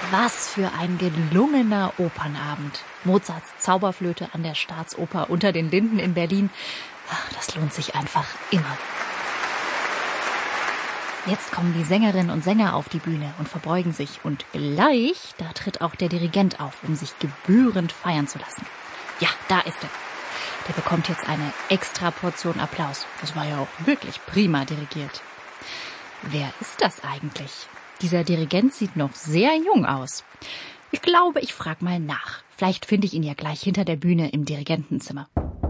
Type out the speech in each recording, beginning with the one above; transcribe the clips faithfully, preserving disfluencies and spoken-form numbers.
Was für ein gelungener Opernabend. Mozarts Zauberflöte an der Staatsoper unter den Linden in Berlin. Das lohnt sich einfach immer. Jetzt kommen die Sängerinnen und Sänger auf die Bühne und verbeugen sich. Und gleich, da tritt auch der Dirigent auf, um sich gebührend feiern zu lassen. Ja, da ist er. Der bekommt jetzt eine extra Portion Applaus. Das war ja auch wirklich prima dirigiert. Wer ist das eigentlich? Dieser Dirigent sieht noch sehr jung aus. Ich glaube, ich frage mal nach. Vielleicht finde ich ihn ja gleich hinter der Bühne im Dirigentenzimmer.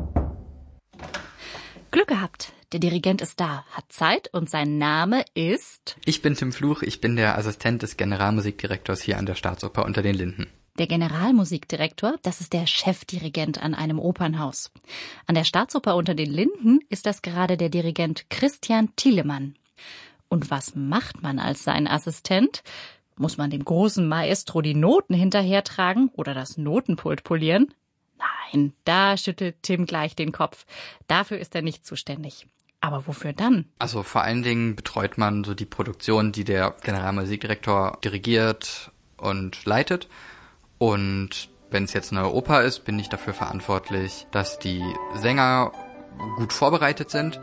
Glück gehabt. Der Dirigent ist da, hat Zeit und sein Name ist... Ich bin Tim Fluch, ich bin der Assistent des Generalmusikdirektors hier an der Staatsoper unter den Linden. Der Generalmusikdirektor, das ist der Chefdirigent an einem Opernhaus. An der Staatsoper unter den Linden ist das gerade der Dirigent Christian Thielemann. Und was macht man als sein Assistent? Muss man dem großen Maestro die Noten hinterhertragen oder das Notenpult polieren? Nein, da schüttelt Tim gleich den Kopf. Dafür ist er nicht zuständig. Aber wofür dann? Also vor allen Dingen betreut man so die Produktion, die der Generalmusikdirektor dirigiert und leitet. Und wenn es jetzt eine Oper ist, bin ich dafür verantwortlich, dass die Sänger gut vorbereitet sind.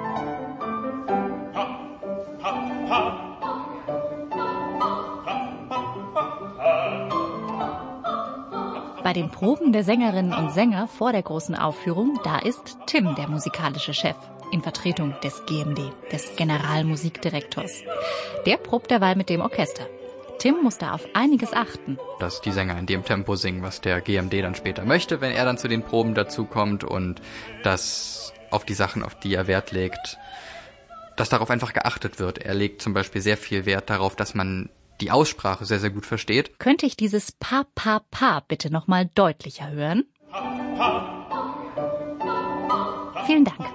Bei den Proben der Sängerinnen und Sänger vor der großen Aufführung, da ist Tim der musikalische Chef in Vertretung des G M D, des Generalmusikdirektors. Der probt derweil mit dem Orchester. Tim muss da auf einiges achten. Dass die Sänger in dem Tempo singen, was der G M D dann später möchte, wenn er dann zu den Proben dazukommt, und dass auf die Sachen, auf die er Wert legt, dass darauf einfach geachtet wird. Er legt zum Beispiel sehr viel Wert darauf, dass man die Aussprache sehr, sehr gut versteht. Könnte ich dieses Pa, Pa, Pa bitte nochmal deutlicher hören? Vielen Dank.